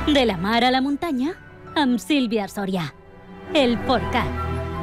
De la mar a la muntanya, amb Sílvia Soria. El Porcat.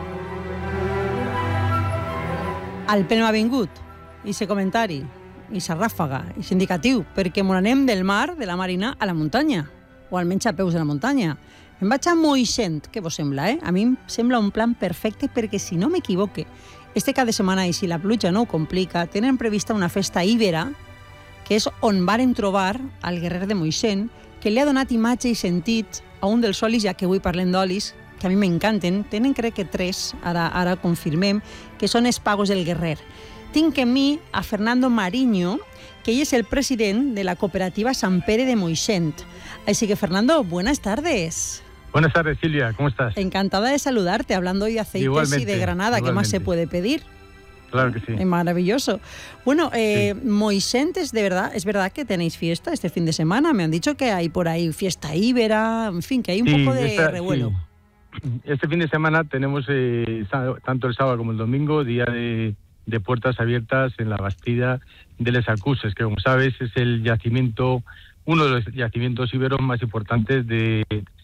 Al ple m'ha vingut, i se comentari, i se ràfaga, i s'indicatiu, perquè me n'anem del mar, de la marina, a la muntanya, o almenys a peus de la muntanya. Em vaig a Moixent, què vos sembla, A mi em sembla un plan perfecte perquè, si no m'equivoque, este cap de setmana, i si la pluja no ho complica, tenen prevista una festa íbera, que és on varen trobar al guerrer de Moixent, que li ha donat imatge i sentit a un dels olis, ja que avui parlem d'olis, que a mi m'encanten. Tenen, crec que 3, ara confirmem, que són els pagos del guerrer. Tinc amb mi a Fernando Mariño, que ell és el president de la cooperativa Sant Pere de Moixent. Así que, Fernando, buenas tardes. Buenas tardes, Silvia, ¿cómo estás? Encantada de saludarte, hablando hoy de aceites igualmente, y de Granada. ¿Qué más se puede pedir? Claro que sí. Es maravilloso. Bueno, sí. Moixent, es verdad que tenéis fiesta este fin de semana. Me han dicho que hay por ahí fiesta íbera, en fin, que hay un poco de revuelo. Sí. Este fin de semana tenemos tanto el sábado como el domingo día de puertas abiertas en la Bastida de Les Alcuses, que como sabes es el yacimiento, uno de los yacimientos íberos más importantes de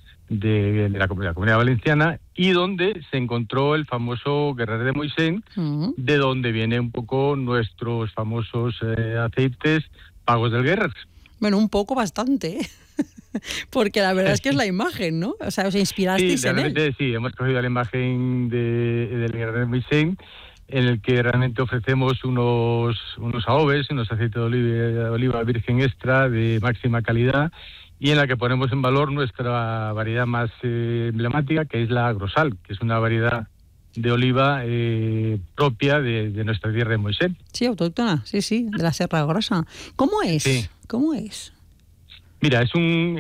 la Comunidad Valenciana, y donde se encontró el famoso guerrer de Moixent, de donde vienen un poco nuestros famosos aceites pagos del guerrer. Bueno, un poco bastante, porque la verdad es que es la imagen, ¿no? O sea, os inspirasteis en él. Sí, hemos cogido la imagen del guerrer de Moixent, en el que realmente ofrecemos unos AOVEs, unos aceites de oliva virgen extra de máxima calidad, y en la que ponemos en valor nuestra variedad más emblemática, que es la Grosal, que es una variedad de oliva propia de nuestra tierra de Moixent. Sí, autóctona, sí, de la Serra Grosa. ¿Cómo es? Sí. ¿Cómo es? Mira, es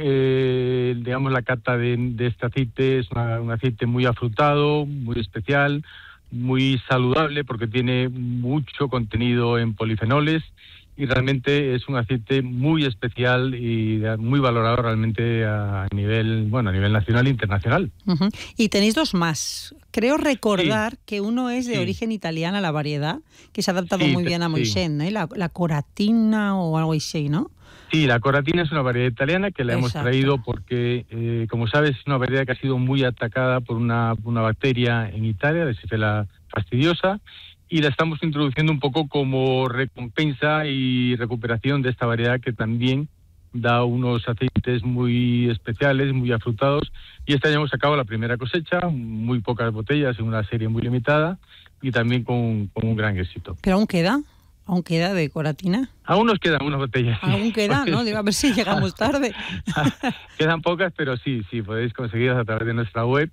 digamos, la cata de este aceite es un aceite muy afrutado, muy especial, muy saludable, porque tiene mucho contenido en polifenoles, y realmente es un aceite muy especial y muy valorado realmente a nivel nacional e internacional. Uh-huh. Y tenéis 2 más. Creo recordar que uno es de origen italiana, la variedad, que se ha adaptado muy bien a Moixent, ¿no? La Coratina o algo así, ¿no? Sí, la Coratina es una variedad italiana que la hemos traído porque, como sabes, es una variedad que ha sido muy atacada por una bacteria en Italia, de Xylella fastidiosa, y la estamos introduciendo un poco como recompensa y recuperación de esta variedad, que también da unos aceites muy especiales, muy afrutados, y este año hemos sacado la primera cosecha, muy pocas botellas en una serie muy limitada, y también con un gran éxito. ¿Pero aún queda? ¿Aún queda de Coratina? Aún nos quedan unas botellas. Sí. Aún queda, ¿no? Digo, a ver si llegamos tarde. Quedan pocas, pero sí, podéis conseguirlas a través de nuestra web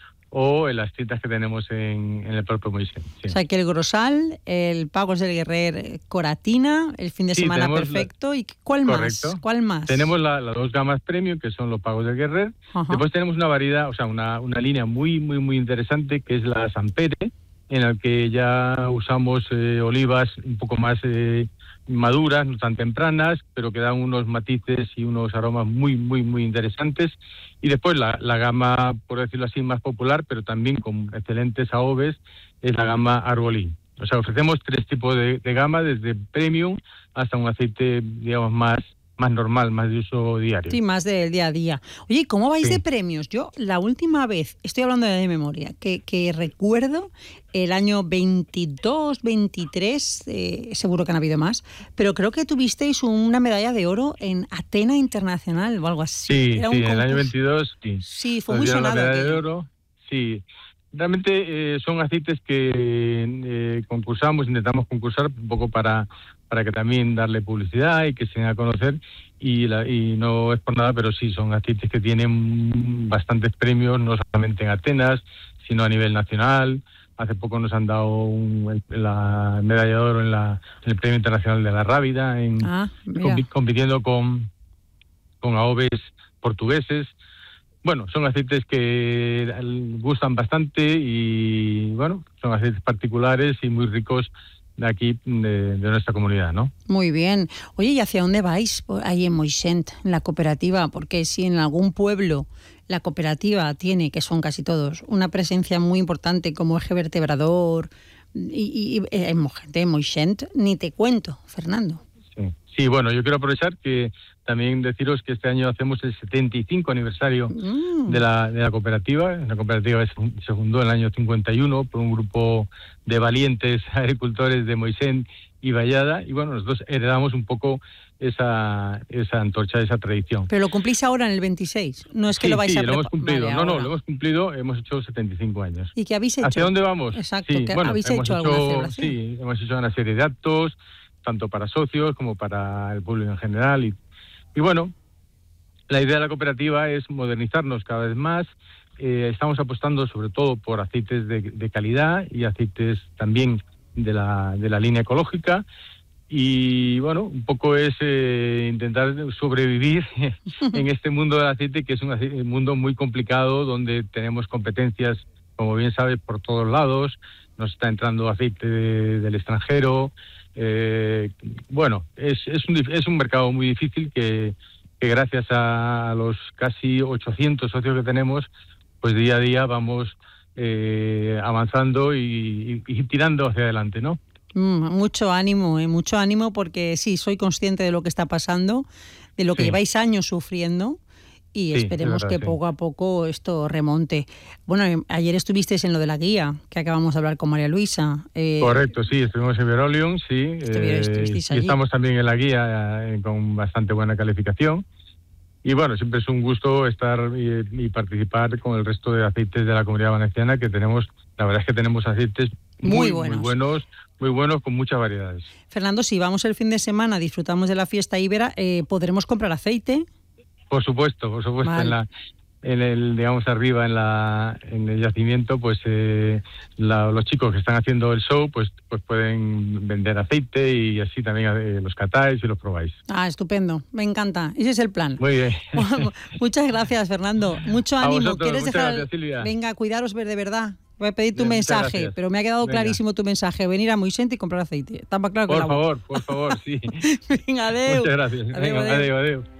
o en las tiendas que tenemos en el propio Moixent. Sí. O sea, que el Grosal, el Pagos del Guerrer, Coratina, el fin de semana perfecto. ¿Y cuál correcto. más? ¿Cuál más? Tenemos las 2 gamas premium, que son los Pagos del Guerrer. Uh-huh. Después tenemos una variedad, o sea, una línea muy, muy, muy interesante, que es la Sant Pere, en la que ya usamos olivas un poco más maduras, no tan tempranas, pero que dan unos matices y unos aromas muy, muy, muy interesantes. Y después la gama, por decirlo así, más popular, pero también con excelentes AOVEs, es la gama Arbolín. O sea, ofrecemos 3 tipos de gama, desde premium hasta un aceite, digamos, más normal, más de uso diario. Sí, más del día a día. Oye, ¿cómo vais de premios? Yo la última vez, estoy hablando de memoria, que recuerdo el año 22, 23, seguro que han habido más, pero creo que tuvisteis una medalla de oro en Atena Internacional o algo así. Sí, en el año 22, sí. Sí, fue muy sonado. La medalla de oro, sí. Realmente son aceites que concursamos, intentamos concursar un poco para que también darle publicidad y que se den a conocer, y no es por nada, pero sí, son aceites que tienen bastantes premios, no solamente en Atenas, sino a nivel nacional. Hace poco nos han dado la medalla de oro en el Premio Internacional de la Rábida, compitiendo con AOVEs portugueses. Bueno, son aceites que gustan bastante y, bueno, son aceites particulares y muy ricos de aquí, de nuestra comunidad, ¿no? Muy bien. Oye, ¿y hacia dónde vais ahí en Moixent, en la cooperativa? Porque si en algún pueblo la cooperativa tiene, que son casi todos, una presencia muy importante como eje vertebrador, y en Moixent, ni te cuento, Fernando. Sí, bueno, yo quiero aprovechar que también deciros que este año hacemos el 75 aniversario de la cooperativa. La cooperativa se fundó en el año 51 por un grupo de valientes agricultores de Moixent y Vallada, y bueno, nosotros heredamos un poco esa antorcha, esa tradición. Pero lo cumplís ahora en el 26, no es que lo vais a lo hemos cumplido. Vale, lo hemos cumplido, hemos hecho 75 años. ¿Y qué habéis hecho? ¿Hacia dónde vamos? Exacto, ¿habéis hecho alguna celebración? Sí, hemos hecho una serie de actos, tanto para socios como para el público en general, y bueno, la idea de la cooperativa es modernizarnos cada vez más. Estamos apostando sobre todo por aceites de calidad y aceites también de la línea ecológica, y bueno, un poco es intentar sobrevivir en este mundo del aceite, que es un mundo muy complicado, donde tenemos competencias, como bien sabes, por todos lados. Nos está entrando aceite del extranjero. Bueno, es un mercado muy difícil que gracias a los casi 800 socios que tenemos, pues día a día vamos avanzando y tirando hacia adelante, ¿no? Mucho ánimo, porque sí, soy consciente de lo que está pasando, de lo que lleváis años sufriendo, y esperemos que poco a poco esto remonte. Bueno, ayer estuvisteis en lo de la guía, que acabamos de hablar con María Luisa. Correcto, sí, estuvimos en Verolium, sí. Estuvisteis allí. Y estamos también en la guía con bastante buena calificación. Y bueno, siempre es un gusto estar y participar con el resto de aceites de la Comunidad Valenciana, que tenemos, la verdad es que tenemos aceites muy buenos, con muchas variedades. Fernando, si vamos el fin de semana, disfrutamos de la fiesta íbera, ¿podremos comprar aceite? Por supuesto. Vale. Digamos arriba en el yacimiento, pues los chicos que están haciendo el show, pues pueden vender aceite, y así también los catáis y los probáis. Estupendo, me encanta, ese es el plan. Muy bien. Muchas gracias, Fernando, mucho ánimo. ¿Quieres dejar? Gracias, Silvia. Venga, cuidaros de verdad. Voy a pedir tu mensaje, pero me ha quedado clarísimo tu mensaje. Venir a Moixent y comprar aceite. Está más claro que el agua. Por favor, sí. Venga, adeu. Muchas gracias. Adeu. Adeu.